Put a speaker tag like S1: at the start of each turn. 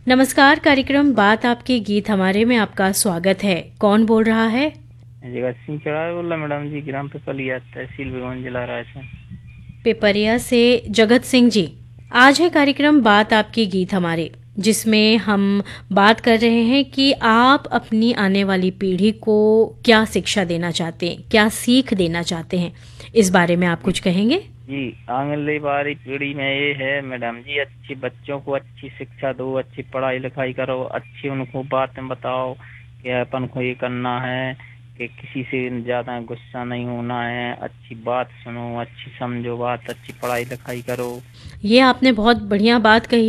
S1: नमस्कार, कार्यक्रम बात आपके गीत हमारे में आपका स्वागत है। कौन बोल रहा है?
S2: जगत सिंह चौराहे बोल रहा मैडम जी, ग्राम पिपलिया, तहसील भिगवंजा, जिला रायसेन।
S1: पिपरिया से जगत सिंह जी। आज है कार्यक्रम बात आपके गीत हमारे, जिसमें हम बात कर रहे हैं कि आप अपनी आने वाली पीढ़ी को क्या शिक्षा देना चाहते हैं, क्या सीख देना चाहते हैं। इस बारे में आप कुछ कहेंगे?
S2: जी, आने वाली पीढ़ी में ये है मैडम जी, अच्छी बच्चों को अच्छी शिक्षा दो, अच्छी पढ़ाई लिखाई करो, अच्छी उनको बातें बताओ कि अपन को ये करना है, कि किसी से ज्यादा गुस्सा नहीं होना है, अच्छी बात सुनो, अच्छी समझो बात, अच्छी पढ़ाई लिखाई करो।
S1: ये आपने बहुत बढ़िया बात कही